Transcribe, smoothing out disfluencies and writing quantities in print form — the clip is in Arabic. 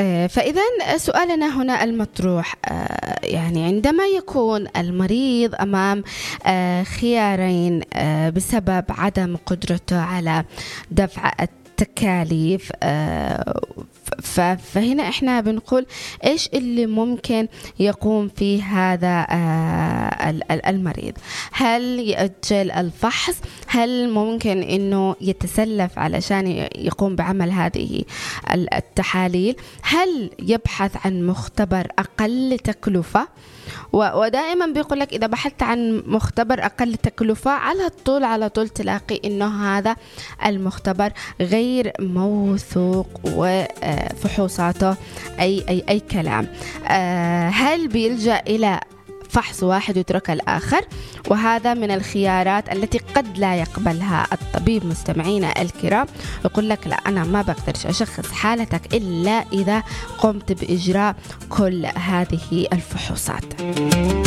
فإذا سؤالنا هنا المطروح، يعني عندما يكون المريض أمام خيارين بسبب عدم قدرته على دفع التكاليف، فهنا احنا بنقول ايش اللي ممكن يقوم فيه هذا المريض. هل يأجل الفحص؟ هل ممكن انه يتسلف علشان يقوم بعمل هذه التحاليل؟ هل يبحث عن مختبر اقل تكلفة؟ ودائما بيقول لك إذا بحثت عن مختبر أقل تكلفة على طول تلاقي إنه هذا المختبر غير موثوق وفحوصاته أي كلام. هل بيلجأ إلى فحص واحد ويترك الآخر؟ وهذا من الخيارات التي قد لا يقبلها الطبيب. مستمعينا الكرام، يقول لك لا، أنا ما بقدر أشخص حالتك إلا إذا قمت بإجراء كل هذه الفحوصات.